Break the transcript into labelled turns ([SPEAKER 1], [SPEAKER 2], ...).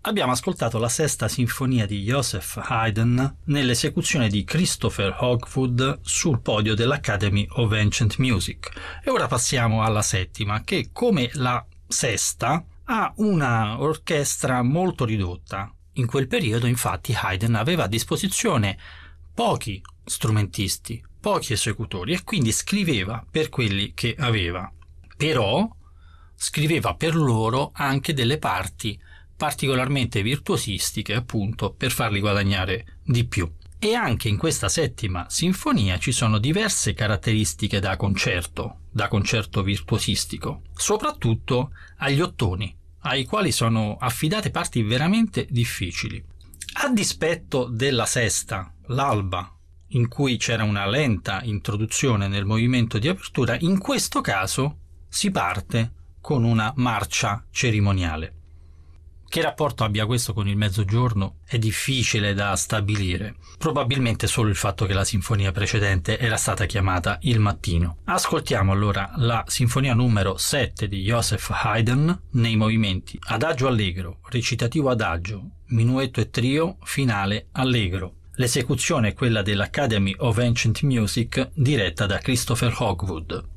[SPEAKER 1] Abbiamo ascoltato la sesta sinfonia di Joseph Haydn nell'esecuzione di Christopher Hogwood sul podio dell'Academy of Ancient Music. E ora passiamo alla settima, che come la sesta ha una orchestra molto ridotta. In quel periodo, infatti, Haydn aveva a disposizione pochi strumentisti, pochi esecutori, e quindi scriveva per quelli che aveva. Però scriveva per loro anche delle parti particolarmente virtuosistiche, appunto, per farli guadagnare di più. E anche in questa settima sinfonia ci sono diverse caratteristiche da concerto virtuosistico, soprattutto agli ottoni, ai quali sono affidate parti veramente difficili. A dispetto della sesta, l'alba, in cui c'era una lenta introduzione nel movimento di apertura, in questo caso si parte con una marcia cerimoniale. Che rapporto abbia questo con il mezzogiorno è difficile da stabilire, probabilmente solo il fatto che la sinfonia precedente era stata chiamata Il mattino. Ascoltiamo allora la sinfonia numero 7 di Joseph Haydn nei movimenti adagio allegro, recitativo adagio, minuetto e trio, finale allegro. L'esecuzione è quella dell'Academy of Ancient Music diretta da Christopher Hogwood.